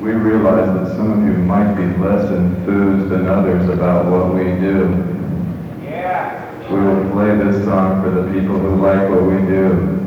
we realize that some of you might be less enthused than others about what we do. We will play this song for the people who like what we do.